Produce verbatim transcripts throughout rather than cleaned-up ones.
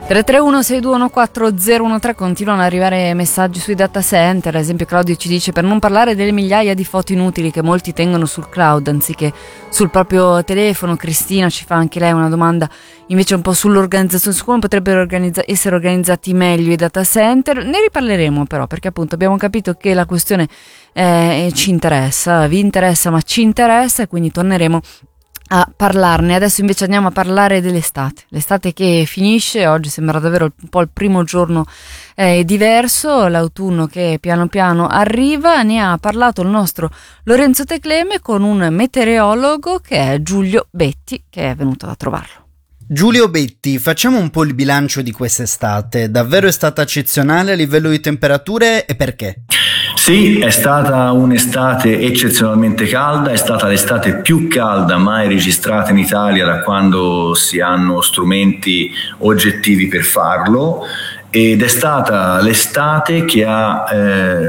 tre tre uno sei due uno quattro zero uno tre. Continuano ad arrivare messaggi sui data center. Ad esempio Claudio ci dice: per non parlare delle migliaia di foto inutili che molti tengono sul cloud anziché sul proprio telefono. Cristina ci fa anche lei una domanda invece un po' sull'organizzazione, su come potrebbero organizza- essere organizzati meglio i data center. Ne riparleremo però, perché appunto abbiamo capito che la questione eh, ci interessa, vi interessa ma ci interessa, e quindi torneremo a parlarne. Adesso invece andiamo a parlare dell'estate, l'estate che finisce. Oggi sembra davvero un po' il primo giorno eh, diverso, l'autunno che piano piano arriva. Ne ha parlato il nostro Lorenzo Tecleme con un meteorologo che è Giulio Betti, che è venuto a trovarlo. Giulio Betti, facciamo un po' il bilancio di quest'estate. Davvero è stata eccezionale a livello di temperature, e perché? Sì, è stata un'estate eccezionalmente calda, è stata l'estate più calda mai registrata in Italia da quando si hanno strumenti oggettivi per farlo, ed è stata l'estate che ha eh,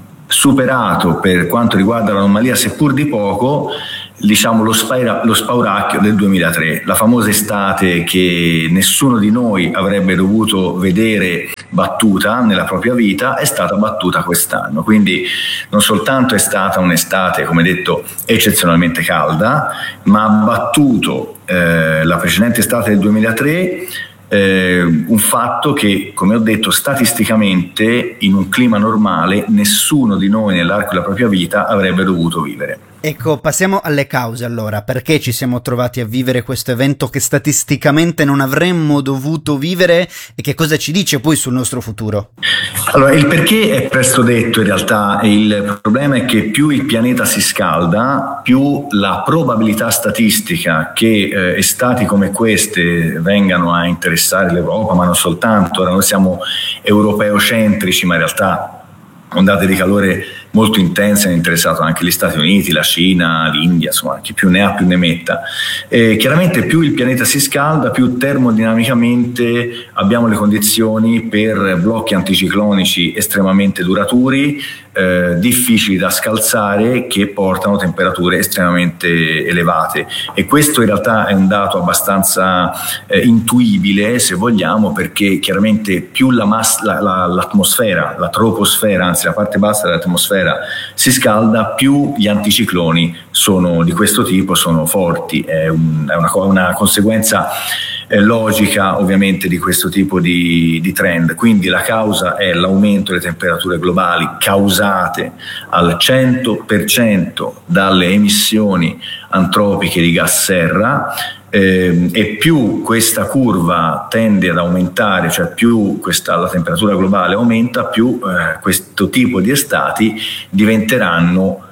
superato, per quanto riguarda l'anomalia, seppur di poco, diciamo lo, spaira, lo spauracchio del duemilatré, la famosa estate che nessuno di noi avrebbe dovuto vedere battuta nella propria vita, è stata battuta quest'anno. Quindi non soltanto è stata un'estate, come detto, eccezionalmente calda, ma ha battuto eh, la precedente estate del duemilatré, eh, un fatto che, come ho detto, statisticamente in un clima normale nessuno di noi nell'arco della propria vita avrebbe dovuto vivere. Ecco, passiamo alle cause allora. Perché ci siamo trovati a vivere questo evento che statisticamente non avremmo dovuto vivere, e che cosa ci dice poi sul nostro futuro? Allora, il perché è presto detto in realtà. Il problema è che più il pianeta si scalda, più la probabilità statistica che eh, estati come queste vengano a interessare l'Europa, ma non soltanto. Ora noi siamo europeocentrici, ma in realtà ondate di calore molto intense hanno interessato anche gli Stati Uniti, la Cina, l'India, insomma chi più ne ha più ne metta. E chiaramente più il pianeta si scalda, più termodinamicamente abbiamo le condizioni per blocchi anticiclonici estremamente duraturi, eh, difficili da scalzare, che portano temperature estremamente elevate. E questo in realtà è un dato abbastanza eh, intuibile, se vogliamo, perché chiaramente più la mass- la, la, l'atmosfera, la troposfera, anzi la parte bassa dell'atmosfera si scalda, più gli anticicloni sono di questo tipo, sono forti. È, un, è una, una conseguenza eh, logica ovviamente di questo tipo di, di trend. Quindi la causa è l'aumento delle temperature globali causate al cento per cento dalle emissioni antropiche di gas serra. Eh, e più questa curva tende ad aumentare, cioè più questa, la temperatura globale aumenta, più eh, questo tipo di estati diventeranno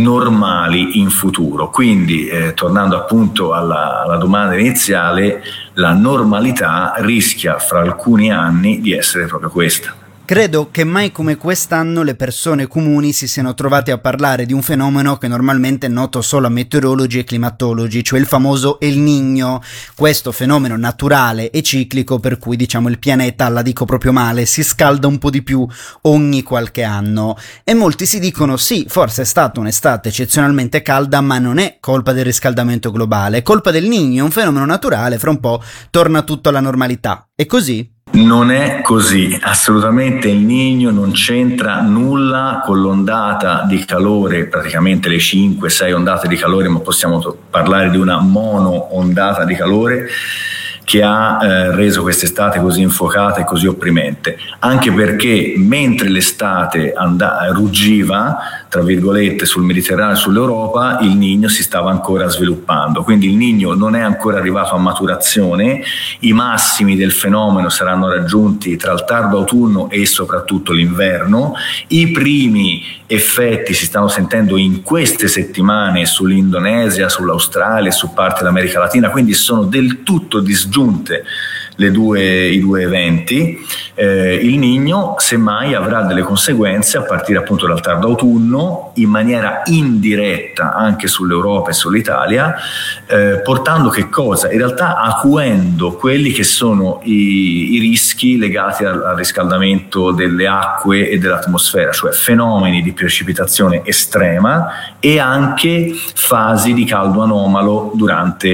normali in futuro. Quindi eh, tornando appunto alla, alla domanda iniziale, la normalità rischia fra alcuni anni di essere proprio questa. Credo che mai come quest'anno le persone comuni si siano trovate a parlare di un fenomeno che normalmente è noto solo a meteorologi e climatologi, cioè il famoso El Niño, questo fenomeno naturale e ciclico per cui, diciamo, il pianeta, la dico proprio male, si scalda un po' di più ogni qualche anno. E molti si dicono: sì, forse è stata un'estate eccezionalmente calda, ma non è colpa del riscaldamento globale, è colpa del Niño, un fenomeno naturale, fra un po' torna tutto alla normalità. È così? Non è così, assolutamente. Il Niño non c'entra nulla con l'ondata di calore, praticamente le cinque sei ondate di calore, ma possiamo to- parlare di una mono ondata di calore che ha eh, reso quest'estate così infuocata e così opprimente, anche perché mentre l'estate and- ruggiva, tra virgolette, sul Mediterraneo e sull'Europa, il Niño si stava ancora sviluppando. Quindi il Niño non è ancora arrivato a maturazione, i massimi del fenomeno saranno raggiunti tra il tardo autunno e soprattutto l'inverno, i primi effetti si stanno sentendo in queste settimane sull'Indonesia, sull'Australia, su parte dell'America Latina, quindi sono del tutto disgiunte le due, i due eventi. Eh, il Niño semmai avrà delle conseguenze a partire appunto dal tardo autunno, in maniera indiretta anche sull'Europa e sull'Italia, eh, portando che cosa? In realtà acuendo quelli che sono i, i rischi legati al, al riscaldamento delle acque e dell'atmosfera, cioè fenomeni di precipitazione estrema e anche fasi di caldo anomalo durante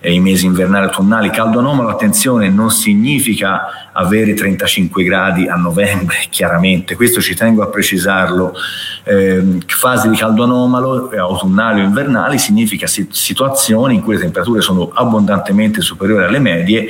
eh, i mesi invernali e autunnali. Caldo anomalo, attenzione, non significa avere trentacinque gradi a novembre, chiaramente, questo ci tengo a precisarlo. Eh, fasi di caldo anomalo, eh, autunnali o invernali, significa si- situazioni in cui le temperature sono abbondantemente superiori alle medie,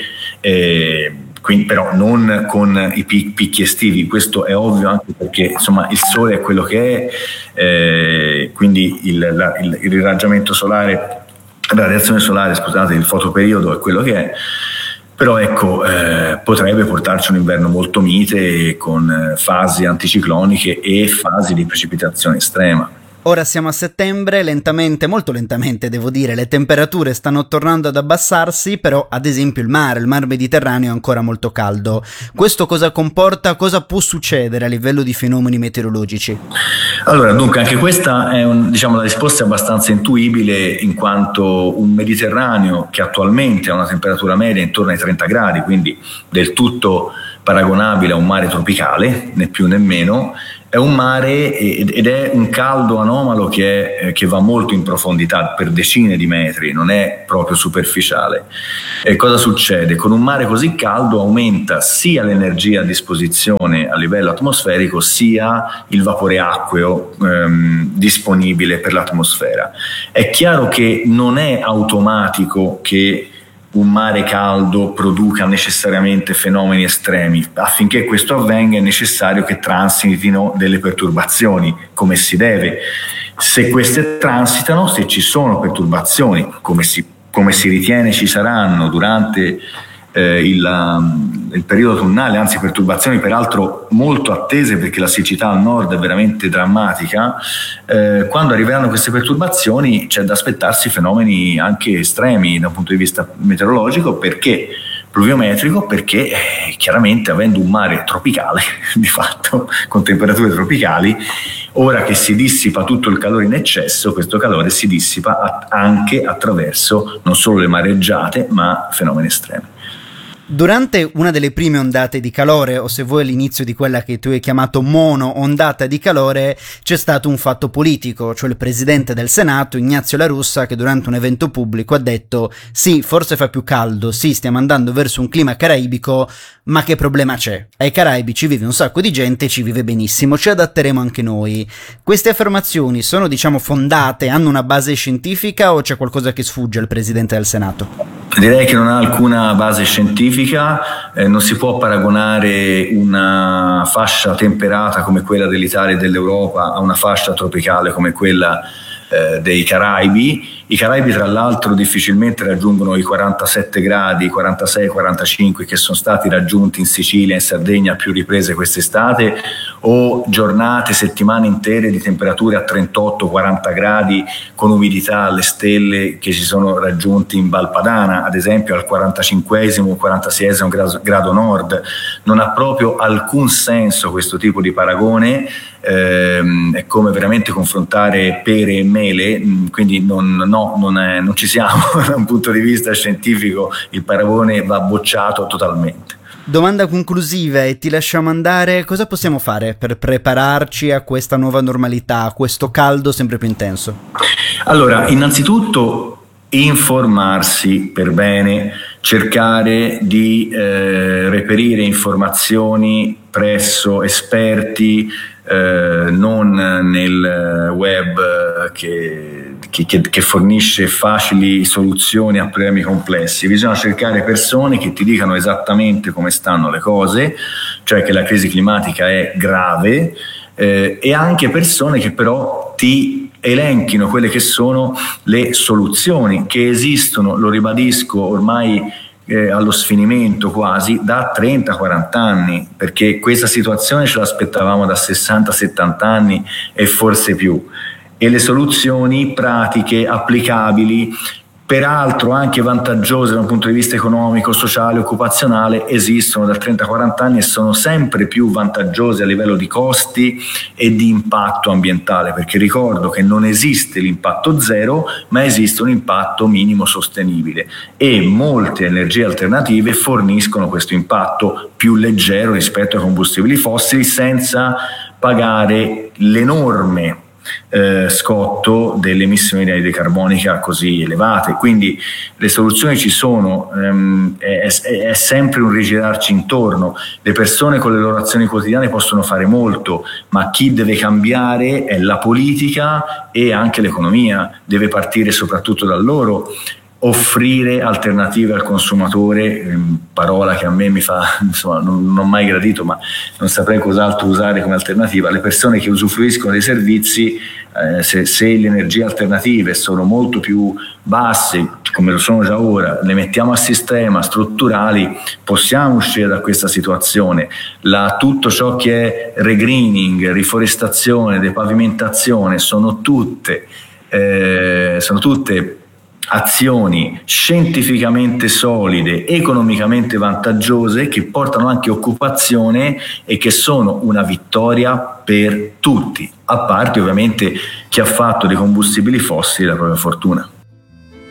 eh, quindi però non con i pic- picchi estivi. Questo è ovvio anche perché insomma il sole è quello che è, eh, quindi il, la, il, il irraggiamento solare, la radiazione solare, scusate, il fotoperiodo è quello che è. Però ecco, eh, potrebbe portarci un inverno molto mite con eh, fasi anticicloniche e fasi di precipitazione estrema. Ora siamo a settembre, lentamente, molto lentamente devo dire, le temperature stanno tornando ad abbassarsi, però ad esempio il mare, il mar Mediterraneo è ancora molto caldo. Questo cosa comporta, cosa può succedere a livello di fenomeni meteorologici? Allora, dunque, anche questa è un, diciamo, la risposta è abbastanza intuibile, in quanto un Mediterraneo che attualmente ha una temperatura media intorno ai trenta gradi, quindi del tutto paragonabile a un mare tropicale, né più né meno, è un mare ed è un caldo anomalo che, è, che va molto in profondità, per decine di metri, non è proprio superficiale. E cosa succede? Con un mare così caldo aumenta sia l'energia a disposizione a livello atmosferico, sia il vapore acqueo ehm, disponibile per l'atmosfera. È chiaro che non è automatico che un mare caldo produca necessariamente fenomeni estremi. Affinché questo avvenga è necessario che transitino delle perturbazioni, come si deve. Se queste transitano, se ci sono perturbazioni, come si, come si ritiene ci saranno durante eh, il, um, il periodo autunnale, anzi perturbazioni peraltro molto attese perché la siccità al nord è veramente drammatica, eh, quando arriveranno queste perturbazioni c'è da aspettarsi fenomeni anche estremi da un punto di vista meteorologico, perché pluviometrico, perché eh, chiaramente avendo un mare tropicale di fatto con temperature tropicali, ora che si dissipa tutto il calore in eccesso, questo calore si dissipa a- anche attraverso non solo le mareggiate ma fenomeni estremi. Durante una delle prime ondate di calore, o se vuoi l'inizio di quella che tu hai chiamato mono ondata di calore, c'è stato un fatto politico, cioè il presidente del Senato, Ignazio La Russa, che durante un evento pubblico ha detto sì, forse fa più caldo, sì, stiamo andando verso un clima caraibico, ma che problema c'è? Ai Caraibi ci vive un sacco di gente e ci vive benissimo, ci adatteremo anche noi. Queste affermazioni sono, diciamo, fondate, hanno una base scientifica o c'è qualcosa che sfugge al presidente del Senato? Direi che non ha alcuna base scientifica, eh, non si può paragonare una fascia temperata come quella dell'Italia e dell'Europa a una fascia tropicale come quella eh, dei Caraibi. I Caraibi tra l'altro difficilmente raggiungono i quarantasette gradi, quarantasei quarantacinque che sono stati raggiunti in Sicilia e in Sardegna a più riprese quest'estate, o giornate, settimane intere di temperature a trentotto quaranta gradi con umidità alle stelle che si sono raggiunti in Val Padana, ad esempio al quarantacinquesimo quarantaseiesimo grado, grado nord. Non ha proprio alcun senso questo tipo di paragone, ehm, è come veramente confrontare pere e mele, quindi non, no, non, è, non ci siamo da un punto di vista scientifico, il paragone va bocciato totalmente. Domanda conclusiva e ti lasciamo andare. Cosa possiamo fare per prepararci a questa nuova normalità, a questo caldo sempre più intenso? Allora, innanzitutto informarsi per bene, cercare di eh, reperire informazioni presso esperti, eh, non nel web che, che, che fornisce facili soluzioni a problemi complessi. Bisogna cercare persone che ti dicano esattamente come stanno le cose, cioè che la crisi climatica è grave, eh, e anche persone che però ti elenchino quelle che sono le soluzioni che esistono, lo ribadisco, ormai Eh, allo sfinimento quasi da trenta quaranta anni, perché questa situazione ce l'aspettavamo da sessanta settanta anni e forse più, e le soluzioni pratiche, applicabili, peraltro anche vantaggiose da un punto di vista economico, sociale, occupazionale, esistono da trenta quaranta anni e sono sempre più vantaggiose a livello di costi e di impatto ambientale, perché ricordo che non esiste l'impatto zero, ma esiste un impatto minimo sostenibile, e molte energie alternative forniscono questo impatto più leggero rispetto ai combustibili fossili, senza pagare l'enorme eh, scotto delle emissioni di anidride carbonica così elevate. Quindi le soluzioni ci sono, ehm, è, è, è sempre un rigirarci intorno. Le persone con le loro azioni quotidiane possono fare molto, ma chi deve cambiare è la politica e anche l'economia, deve partire soprattutto da loro. Offrire alternative al consumatore, parola che a me mi fa, insomma, non, non ho mai gradito, ma non saprei cos'altro usare come alternativa. Le persone che usufruiscono dei servizi, eh, se, se le energie alternative sono molto più basse, come lo sono già ora, le mettiamo a sistema, strutturali, possiamo uscire da questa situazione. La, tutto ciò che è regreening, riforestazione, depavimentazione, sono tutte, eh, sono tutte azioni scientificamente solide, economicamente vantaggiose, che portano anche occupazione e che sono una vittoria per tutti, a parte ovviamente chi ha fatto dei combustibili fossili la propria fortuna.